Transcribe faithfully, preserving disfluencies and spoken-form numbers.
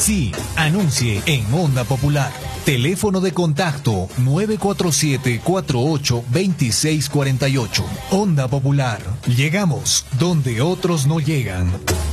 Sí, anuncie en Onda Popular. Teléfono de contacto nueve cuatro siete, cuatro ocho, dos seis cuatro ocho. Onda Popular. Llegamos donde otros no llegan.